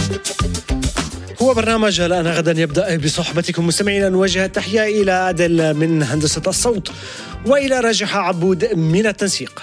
هو برنامج الآن غدا يبدأ بصحبتكم مستمعينا. نوجه التحية إلى عادل من هندسة الصوت وإلى راجحة عبود من التنسيق.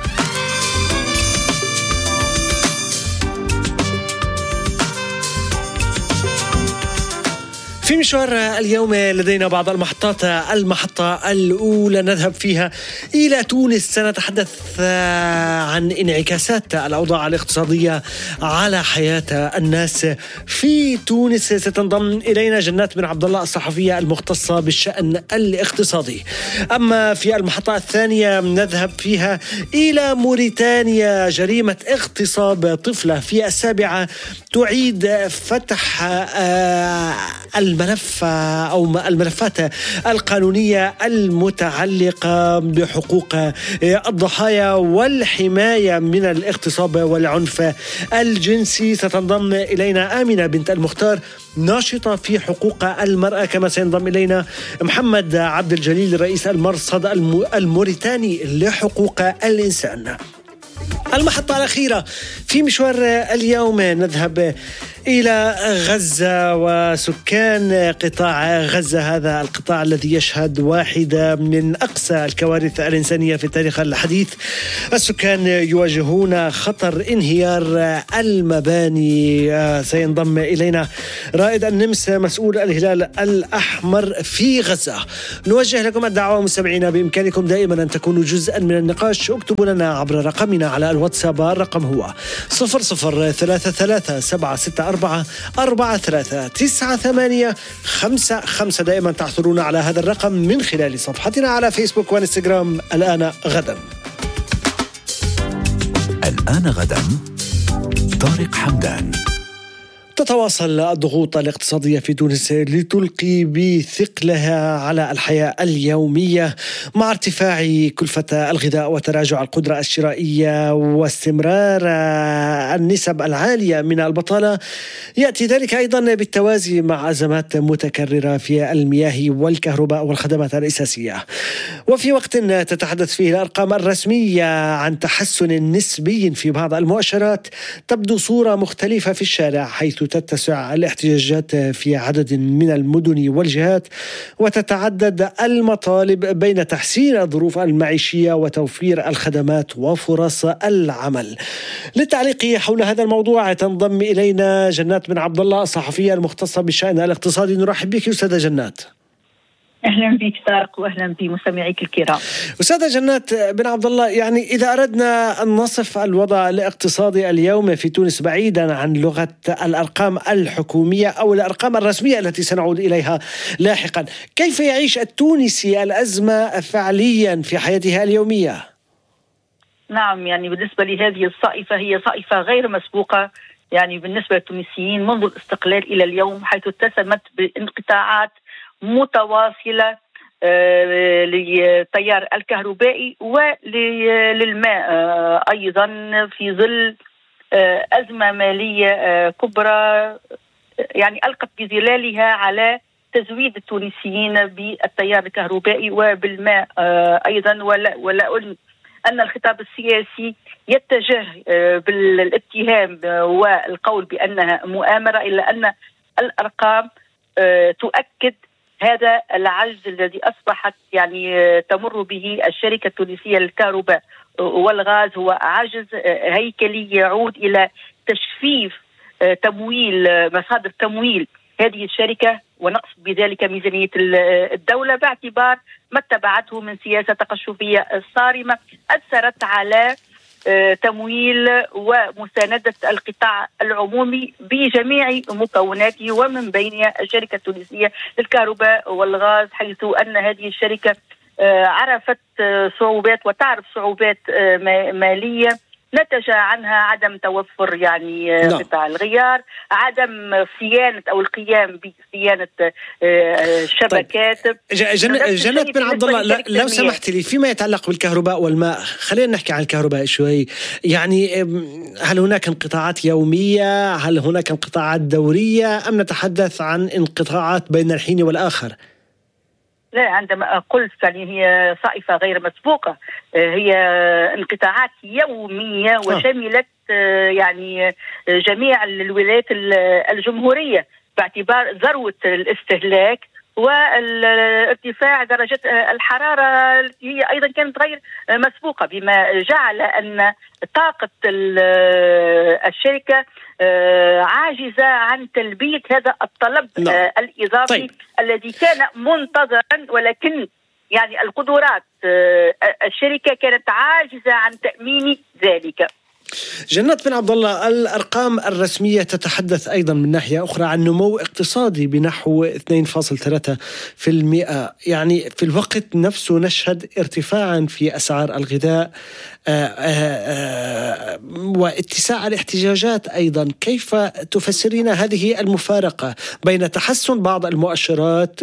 في مشوار اليوم لدينا بعض المحطة الأولى نذهب فيها إلى تونس. سنتحدث عن انعكاسات الأوضاع الاقتصادية على حياة الناس في تونس. ستنضم إلينا جنات بن عبد الله الصحفية المختصة بالشأن الاقتصادي. أما في المحطة الثانية نذهب فيها إلى موريتانيا. جريمة اغتصاب طفلة في 7 تعيد فتح الملف أو الملفات القانونية المتعلقة بحقوق الضحايا والحماية من الاغتصاب والعنف الجنسي. ستنضم إلينا آمنة بنت المختار ناشطة في حقوق المرأة. كما سينضم إلينا محمد عبد الجليل رئيس المرصد الموريتاني لحقوق الإنسان. المحطة الأخيرة في مشوار اليوم نذهب إلى غزة وسكان قطاع غزة. هذا القطاع الذي يشهد واحدة من أقسى الكوارث الإنسانية في التاريخ الحديث. السكان يواجهون خطر انهيار المباني. سينضم إلينا رائد النمس مسؤول الهلال الأحمر في غزة. نوجه لكم الدعوة مستمعينا، بإمكانكم دائما أن تكونوا جزءا من النقاش. اكتبوا لنا عبر رقمنا على الواتساب. الرقم هو 003374439855. دائما تحصلون على هذا الرقم من خلال صفحتنا على فيسبوك وانستغرام. الآن غدا. الآن غدا طارق حمدان. تتواصل الضغوط الاقتصادية في تونس لتلقي بثقلها على الحياة اليومية مع ارتفاع كلفة الغذاء وتراجع القدرة الشرائية واستمرار النسب العالية من البطالة. يأتي ذلك أيضا بالتوازي مع أزمات متكررة في المياه والكهرباء والخدمات الأساسية. وفي وقت تتحدث فيه الأرقام الرسمية عن تحسن نسبي في بعض المؤشرات، تبدو صورة مختلفة في الشارع، حيث تتسع الاحتجاجات في عدد من المدن والجهات، وتتعدد المطالب بين تحسين الظروف المعيشية وتوفير الخدمات وفرص العمل. للتعليق حول هذا الموضوع تنضم إلينا جنات بن عبد الله الصحفية المختصة بالشأن الاقتصادي. نرحب بك أستاذة جنات. أهلا بك طارق وأهلا بمستمعيك الكرام. أستاذة جنات بن عبد الله، يعني إذا أردنا أن نصف الوضع الاقتصادي اليوم في تونس بعيدا عن لغة الأرقام الحكومية أو الأرقام الرسمية التي سنعود إليها لاحقا، كيف يعيش التونسي الأزمة فعليا في حياته اليومية؟ نعم، يعني بالنسبة لهذه الصائفة هي صائفة غير مسبوقة يعني بالنسبة للتونسيين منذ الاستقلال إلى اليوم، حيث اتسمت بانقطاعات متواصلة للتيار الكهربائي وللماء أيضا في ظل أزمة مالية كبرى يعني ألقت بظلالها على تزويد التونسيين بالتيار الكهربائي وبالماء أيضا. ولا أن الخطاب السياسي يتجه بالاتهام والقول بأنها مؤامرة، إلا أن الأرقام تؤكد هذا العجز الذي أصبحت يعني تمر به الشركة التونسية للكهرباء والغاز. هو عجز هيكلي يعود إلى تجفيف تمويل مصادر تمويل هذه الشركة، ونقصد بذلك ميزانية الدولة باعتبار ما اتبعته من سياسة تقشفية صارمة أثرت على تمويل ومساندة القطاع العمومي بجميع مكوناته ومن بينها الشركة التونسية للكهرباء والغاز، حيث أن هذه الشركة عرفت صعوبات وتعرف صعوبات مالية نتج عنها عدم توفر يعني قطع الغيار، عدم صيانة أو القيام بصيانة الشبكات. طيب. جنات بن عبد الله، لو سمحت لي فيما يتعلق بالكهرباء والماء، خلينا نحكي عن الكهرباء شوي. يعني هل هناك انقطاعات يومية؟ هل هناك انقطاعات دورية؟ أم نتحدث عن انقطاعات بين الحين والآخر؟ لا، عندما قلت يعني هي صائفة غير مسبوقة، هي انقطاعات يومية وشملت يعني جميع الولايات الجمهورية، باعتبار ذروة الاستهلاك والارتفاع درجات الحرارة هي أيضا كانت غير مسبوقة، بما جعل أن طاقة الشركة عاجزة عن تلبية هذا الطلب الإضافي الذي كان منتظرا، ولكن يعني القدرات الشركة كانت عاجزة عن تأمين ذلك. جنات بن عبد الله، الأرقام الرسمية تتحدث أيضا من ناحية أخرى عن نمو اقتصادي بنحو 2.3%، يعني في الوقت نفسه نشهد ارتفاعا في أسعار الغذاء واتساع الاحتياجات أيضا. كيف تفسرين هذه المفارقة بين تحسن بعض المؤشرات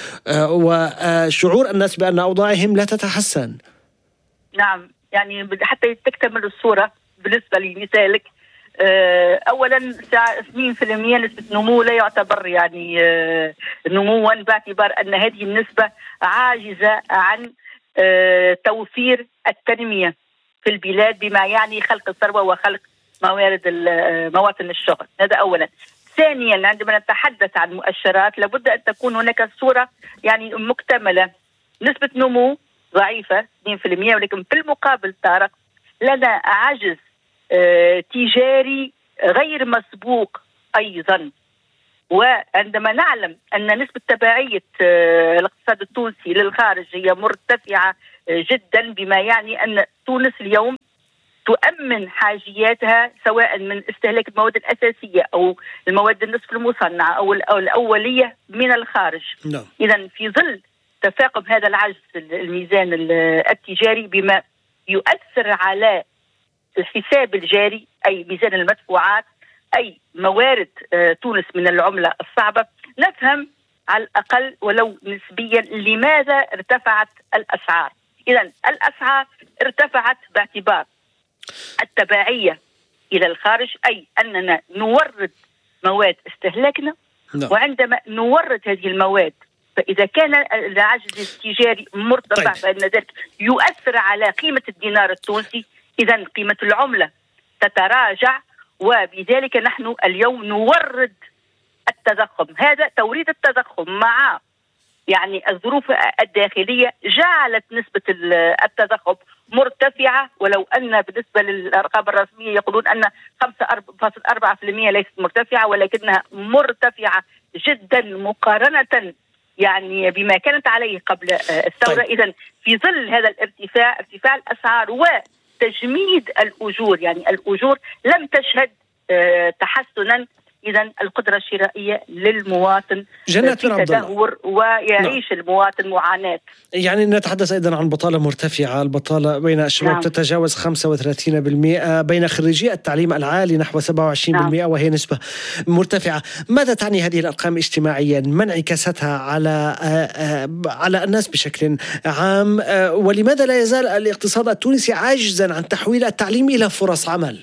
وشعور الناس بأن أوضاعهم لا تتحسن؟ نعم، يعني حتى تكتمل الصورة بالنسبة لمثالك، أولا 2% نسبة نمو لا يعتبر يعني نموا، باعتبار أن هذه النسبة عاجزة عن توفير التنمية في البلاد، بما يعني خلق الثروة وخلق مواطن الشغل. هذا أولا. ثانيا، عندما نتحدث عن مؤشرات لابد أن تكون هناك صورة يعني مكتملة. نسبة نمو ضعيفة 2%، ولكن في المقابل طارق لنا عجز تجاري غير مسبوق أيضا. وعندما نعلم أن نسبة تبعية الاقتصاد التونسي للخارج هي مرتفعة جدا، بما يعني أن تونس اليوم تؤمن حاجياتها سواء من استهلاك المواد الأساسية أو المواد النصف المصنعة أو الأولية من الخارج. إذن في ظل تفاقم هذا العجز الميزان التجاري بما يؤثر على الحساب الجاري أي ميزان المدفوعات أي موارد تونس من العملة الصعبة، نفهم على الأقل ولو نسبيا لماذا ارتفعت الأسعار. إذن الأسعار ارتفعت باعتبار التبعية إلى الخارج، أي أننا نورد مواد استهلاكنا، وعندما نورد هذه المواد فإذا كان العجز التجاري مرتفع فإن ذلك يؤثر على قيمة الدينار التونسي، إذن قيمة العملة تتراجع، وبذلك نحن اليوم نورد التضخم. هذا توريد التضخم مع يعني الظروف الداخلية جعلت نسبة التضخم مرتفعة، ولو أن بالنسبة للأرقام الرسمية يقولون أن 5.4% ليست مرتفعة، ولكنها مرتفعة جدا مقارنة يعني بما كانت عليه قبل الثورة. إذن في ظل هذا الارتفاع، ارتفاع الأسعار وتجميد الأجور، يعني الأجور لم تشهد تحسنا، إذن القدرة الشرائية للمواطن في تدهور ويعيش المواطن معاناة. يعني نتحدث أيضا عن بطالة مرتفعة، البطالة بين الشباب تتجاوز 35%، بين خريجي التعليم العالي نحو 27%، وهي نسبة مرتفعة. ماذا تعني هذه الأرقام اجتماعيا؟ ما انعكاستها على الناس بشكل عام؟ ولماذا لا يزال الاقتصاد التونسي عاجزا عن تحويل التعليم إلى فرص عمل؟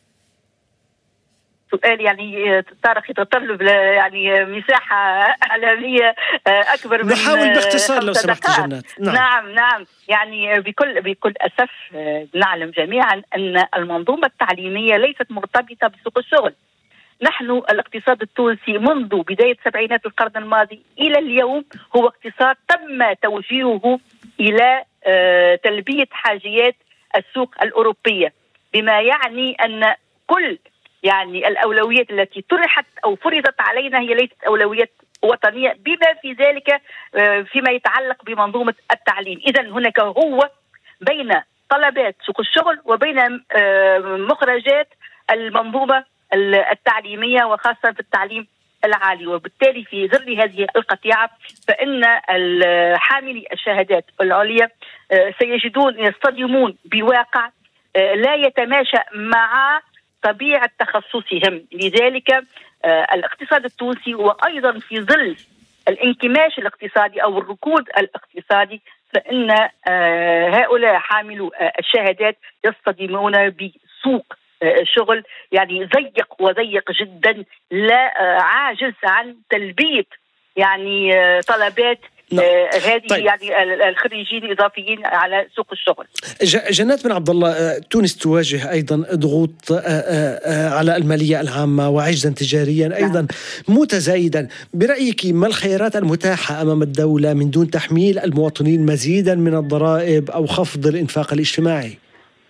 سؤال يعني طارق يتطلب يعني مساحة إعلامية أكبر من نحاول باختصار لو سمحت جنات. نعم يعني بكل أسف نعلم جميعا أن المنظومة التعليمية ليست مرتبطة بسوق الشغل. نحن الاقتصاد التونسي منذ بداية سبعينات القرن الماضي إلى اليوم هو اقتصاد تم توجيهه إلى تلبية حاجيات السوق الأوروبية، بما يعني أن كل يعني الأولويات التي طرحت أو فرضت علينا هي ليست أولويات وطنية، بما في ذلك فيما يتعلق بمنظومة التعليم. إذن هناك هو بين طلبات سوق الشغل وبين مخرجات المنظومة التعليمية وخاصة في التعليم العالي. وبالتالي في ظل هذه القطيعة فإن حاملي الشهادات العليا يصطدمون بواقع لا يتماشى مع طبيعة تخصصهم. لذلك الاقتصاد التونسي وأيضا في ظل الانكماش الاقتصادي أو الركود الاقتصادي فإن هؤلاء حاملوا الشهادات يصطدمون بسوق شغل يعني ضيق جدا، لا عاجز عن تلبية يعني طلبات هذه طيب. يعني الخريجين الإضافيين على سوق الشغل. جنات بن عبد الله، تونس تواجه أيضا ضغوط على المالية العامة وعجزا تجاريا أيضا متزايدا. برأيك ما الخيارات المتاحة أمام الدولة من دون تحميل المواطنين مزيدا من الضرائب أو خفض الإنفاق الاجتماعي؟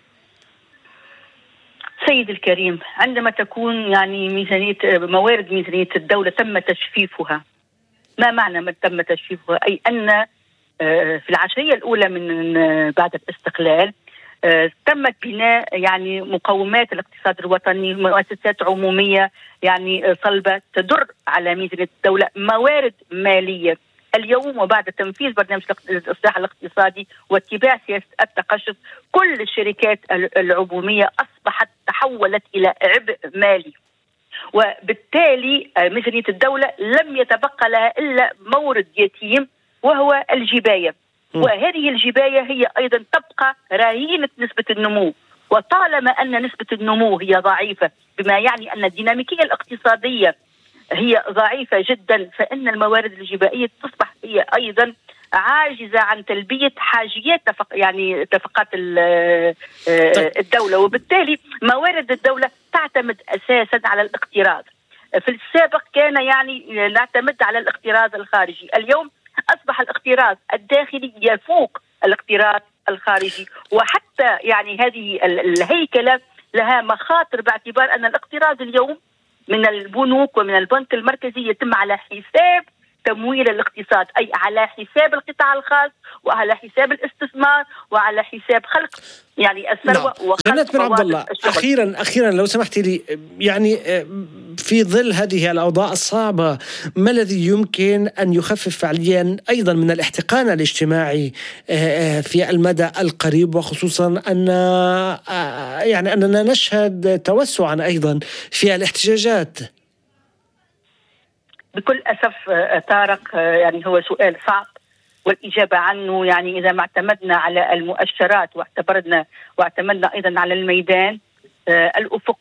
سيد الكريم، عندما تكون يعني موارد ميزانية الدولة تم تجفيفها. ما معنى ما تم تجفيفها؟ أي أن في العشرية الأولى من بعد الاستقلال تم بناء يعني مقومات الاقتصاد الوطني، مؤسسات عمومية يعني صلبة تدر على ميزانية الدولة، موارد مالية. اليوم وبعد تنفيذ برنامج الإصلاح الاقتصادي واتباع سياسة التقشف، كل الشركات العمومية أصبحت تحولت إلى عبء مالي، وبالتالي ميزانية الدولة لم يتبقى لها إلا مورد يتيم وهو الجباية. وهذه الجباية هي أيضا تبقى رهينة نسبة النمو، وطالما أن نسبة النمو هي ضعيفة، بما يعني أن الديناميكية الاقتصادية هي ضعيفة جدا، فإن الموارد الجبائية تصبح هي أيضا عاجزة عن تلبية حاجيات نفقات الدولة، وبالتالي موارد الدولة تعتمد أساسا على الاقتراض. في السابق كان يعني نعتمد على الاقتراض الخارجي، اليوم أصبح الاقتراض الداخلي يفوق الاقتراض الخارجي، وحتى يعني هذه الهيكلة لها مخاطر، باعتبار أن الاقتراض اليوم من البنوك ومن البنك المركزي يتم على حساب تمويل الاقتصاد، أي على حساب القطاع الخاص وعلى حساب الاستثمار وعلى حساب خلق يعني الثروة. جنات بن عبد الله، أخيرا لو سمحتي لي، يعني في ظل هذه الأوضاع الصعبة ما الذي يمكن أن يخفف فعليا أيضا من الاحتقان الاجتماعي في المدى القريب، وخصوصا أن يعني أننا نشهد توسعا أيضا في الاحتجاجات؟ بكل أسف طارق، يعني هو سؤال صعب والإجابة عنه يعني إذا ما اعتمدنا على المؤشرات واعتمدنا أيضا على الميدان الأفق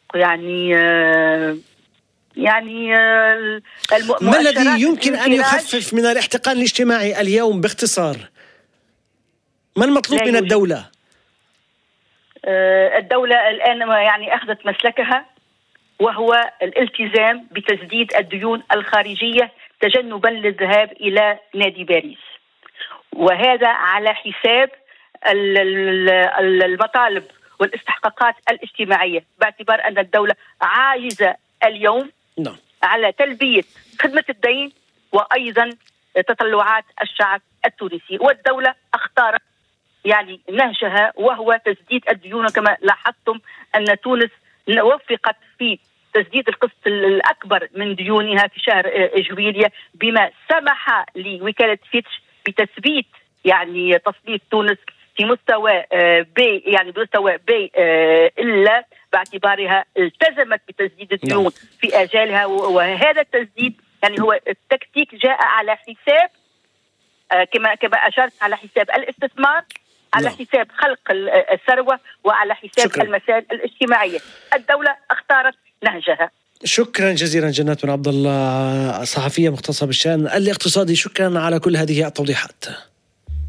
ما الذي يمكن أن يخفف من الاحتقان الاجتماعي اليوم باختصار؟ ما المطلوب من الدولة؟ الدولة الآن يعني أخذت مسلكها، وهو الالتزام بتسديد الديون الخارجية تجنبا للذهاب إلى نادي باريس، وهذا على حساب المطالب والاستحقاقات الاجتماعية، باعتبار أن الدولة عاجزة اليوم على تلبية خدمة الدين وأيضا تطلعات الشعب التونسي. والدولة اختارت يعني نهجها وهو تسديد الديون. كما لاحظتم أن تونس وفقت في تسديد القسط الأكبر من ديونها في شهر جويلية، بما سمح لوكالة فيتش بتثبيت يعني تصنيف تونس في مستوى بي، يعني بمستوى بي إلا باعتبارها التزمت بتسديد الديون في آجالها. وهذا التسديد يعني هو التكتيك جاء على حساب كما أشرت على حساب الاستثمار، على حساب خلق الثروة، وعلى حساب المسائل الاجتماعية. الدولة اختارت نهجها. شكرا جزيلا جنات بن عبد الله، صحفية مختصة بالشأن الاقتصادي، شكرا على كل هذه التوضيحات.